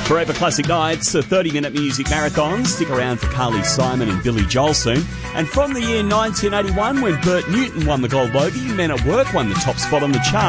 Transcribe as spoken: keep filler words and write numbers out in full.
Forever Classic Nights, a thirty-minute music marathon. Stick around for Carly Simon and Billy Joel soon. And from the year nineteen eighty-one, when Bert Newton won the Gold Logie, Men at Work won the top spot on the chart.